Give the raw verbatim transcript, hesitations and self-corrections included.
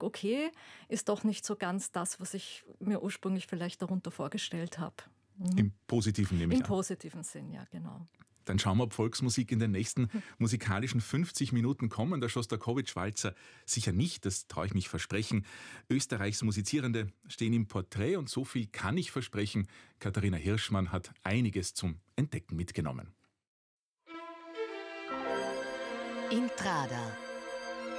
okay, ist doch nicht so ganz das, was ich mir ursprünglich vielleicht darunter vorgestellt habe. Mhm. Im Positiven nehme ich Im an. Im positiven Sinn, ja, genau. Dann schauen wir, ob Volksmusik in den nächsten musikalischen fünfzig Minuten kommen. Der Schostakowitsch-Walzer sicher nicht, das traue ich mich versprechen. Österreichs Musizierende stehen im Porträt und so viel kann ich versprechen. Katharina Hirschmann hat einiges zum Entdecken mitgenommen. Intrada.